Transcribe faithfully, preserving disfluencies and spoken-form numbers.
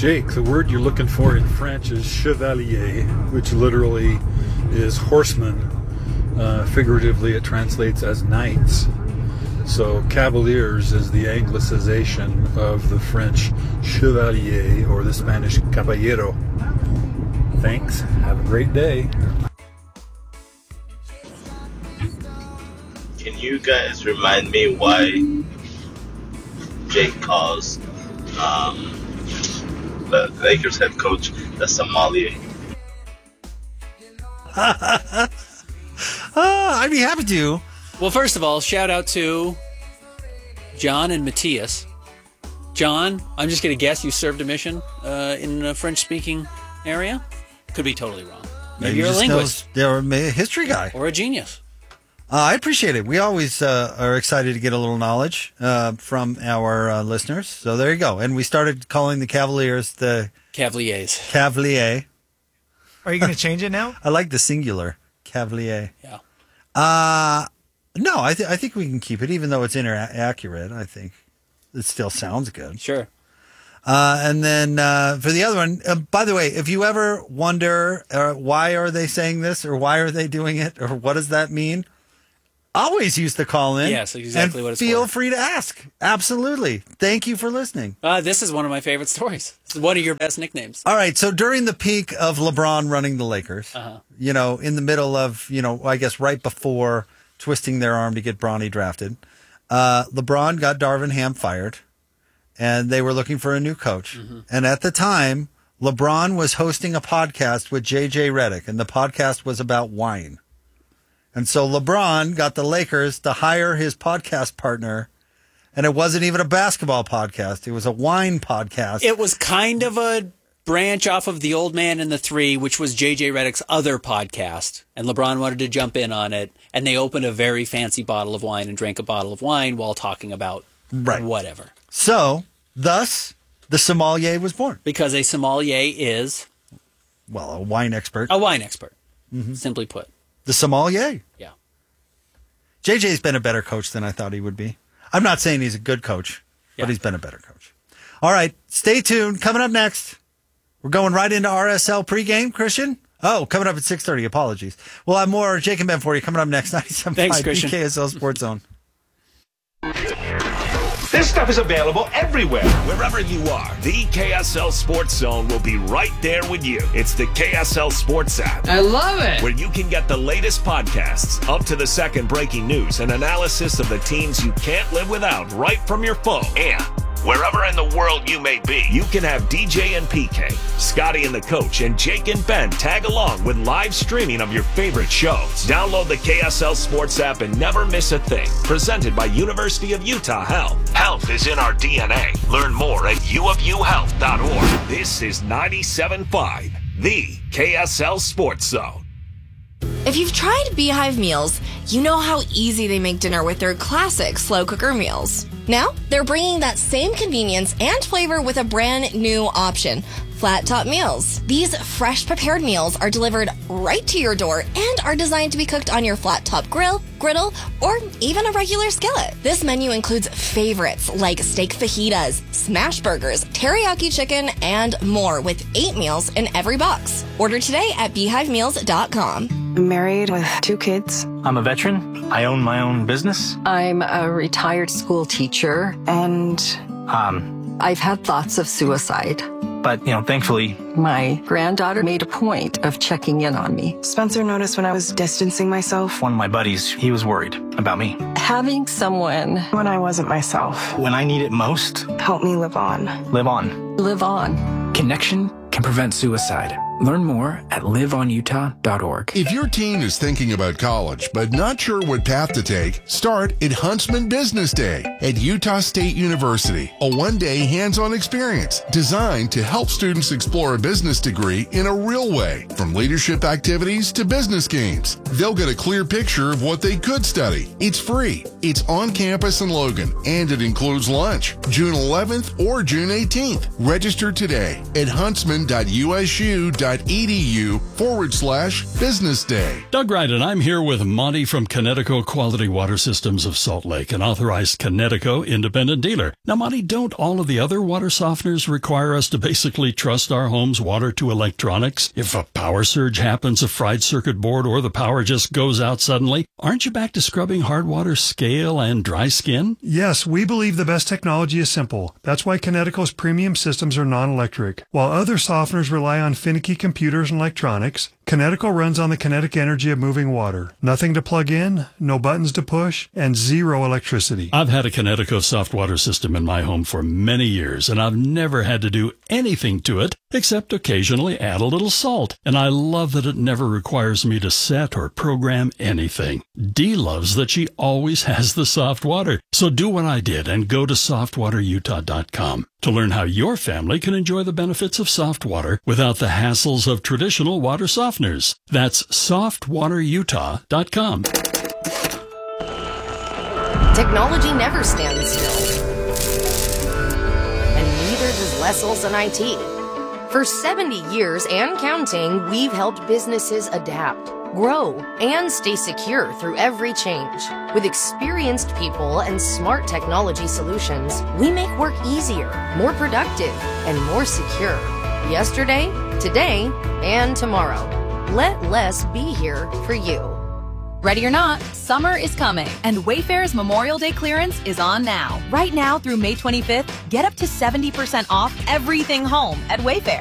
Jake, the word you're looking for in French is chevalier, which literally is horseman. Uh, figuratively, it translates as knights. So cavaliers is the anglicization of the French chevalier or the Spanish caballero. Thanks. Have a great day. Can you guys remind me why Jake calls um, the Lakers head coach the sommelier? uh, I'd be happy to. Well, first of all, shout out to John and Matthias. John, I'm just going to guess you served a mission uh, in a French-speaking area. Could be totally wrong. Maybe, Maybe you're a linguist. They're a history guy. Or a genius. Uh, I appreciate it. We always uh, are excited to get a little knowledge uh, from our uh, listeners. So there you go. And we started calling the Cavaliers the... Cavaliers. Cavalier. Are you going to change it now? I like the singular. Cavalier. Yeah. Uh, no, I, th- I think we can keep it, even though it's inaccurate. I think it still sounds good. Sure. Uh, and then uh, for the other one, uh, by the way, if you ever wonder uh, why are they saying this or why are they doing it or what does that mean, always use the call in. Yes, exactly and what it's feel for. free to ask. Absolutely. Thank you for listening. Uh, this is one of my favorite stories. This is one of your best nicknames. All right. So during the peak of LeBron running the Lakers, uh-huh. you know, in the middle of, you know, I guess right before twisting their arm to get Bronny drafted, uh, LeBron got Darvin Ham fired and they were looking for a new coach. Mm-hmm. And at the time, LeBron was hosting a podcast with J J Redick and the podcast was about wine. And so LeBron got the Lakers to hire his podcast partner, and it wasn't even a basketball podcast. It was a wine podcast. It was kind of a branch off of The Old Man and the Three, which was J J Redick's other podcast. And LeBron wanted to jump in on it, and they opened a very fancy bottle of wine and drank a bottle of wine while talking about right. whatever. So, thus, the sommelier was born. Because a sommelier is... Well, a wine expert. A wine expert, mm-hmm. simply put. The sommelier. Yeah. J J's been a better coach than I thought he would be. I'm not saying he's a good coach, yeah. but he's been a better coach. All right, stay tuned. Coming up next, we're going right into R S L pregame, Christian. Oh, coming up at six thirty. Apologies. We'll have more Jake and Ben for you coming up next. ninety-seven point five B K S L Sports Zone. This stuff is available everywhere. Wherever you are, the K S L Sports Zone will be right there with you. It's the K S L Sports app. I love it. Where you can get the latest podcasts, up to the second breaking news, and analysis of the teams you can't live without right from your phone. And wherever in the world you may be, you can have D J and P K, Scotty and the Coach, and Jake and Ben tag along with live streaming of your favorite shows. Download the K S L Sports app and never miss a thing. Presented by University of Utah Health. Health is in our D N A. Learn more at u of u health dot org. This is ninety-seven point five, the K S L Sports Zone. If you've tried Beehive meals, you know how easy they make dinner with their classic slow cooker meals. Now, they're bringing that same convenience and flavor with a brand new option, Flat Top Meals. These fresh prepared meals are delivered right to your door and are designed to be cooked on your flat top grill, griddle, or even a regular skillet. This menu includes favorites like steak fajitas, smash burgers, teriyaki chicken, and more with eight meals in every box. Order today at beehive meals dot com. I'm married with two kids. I'm a veteran. I own my own business. I'm a retired school teacher. And um, I've had thoughts of suicide. But, you know, thankfully, my granddaughter made a point of checking in on me. Spencer noticed when I was distancing myself. One of my buddies, he was worried about me. Having someone... When I wasn't myself. When I need it most. Help me live on. Live on. Live on. Connection can prevent suicide. Learn more at live on utah dot org. If your teen is thinking about college but not sure what path to take, start at Huntsman Business Day at Utah State University, a one-day hands-on experience designed to help students explore a business degree in a real way, from leadership activities to business games. They'll get a clear picture of what they could study. It's free. It's on campus in Logan, and it includes lunch, June eleventh or June eighteenth. Register today at huntsman dot u s u dot edu forward slash business day. Doug Wright, and I'm here with Monty from Connecticut Quality Water Systems of Salt Lake, an authorized Connecticut independent dealer. Now, Monty, don't all of the other water softeners require us to basically trust our home's water to electronics? If a power surge happens, a fried circuit board, or the power just goes out suddenly, aren't you back to scrubbing hard water scale and dry skin? Yes, we believe the best technology is simple. That's why Connecticut's premium systems are non-electric. While other softeners rely on finicky computers and electronics, Connecticut runs on the kinetic energy of moving water. Nothing to plug in, no buttons to push, and zero electricity. I've had a Connecticut soft water system in my home for many years, and I've never had to do anything to it except occasionally add a little salt. And I love that it never requires me to set or program anything. Dee loves that she always has the soft water. So do what I did and go to soft water utah dot com to learn how your family can enjoy the benefits of soft water without the hassles of traditional water softeners. That's soft water utah dot com. Technology never stands still. And neither does Les Olson I T. For seventy years and counting, we've helped businesses adapt, grow, and stay secure through every change. With experienced people and smart technology solutions, we make work easier, more productive, and more secure. Yesterday, today, and tomorrow. Let Les be here for you. Ready or not, summer is coming, and Wayfair's Memorial Day clearance is on now. Right now through May twenty-fifth, get up to seventy percent off everything home at Wayfair.